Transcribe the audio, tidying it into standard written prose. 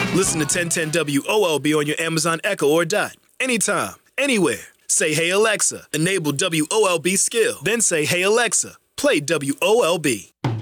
Listen to 1010 WOLB on your Amazon Echo or Dot. Anytime, anywhere. Say, hey Alexa, enable WOLB skill. Then say, hey Alexa, play WOLB.